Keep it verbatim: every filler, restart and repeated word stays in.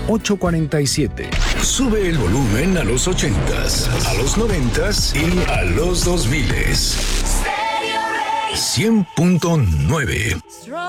ocho cuatro siete. Sube el volumen a los ochentas, a los noventas y a los dos miles. cien punto nueve.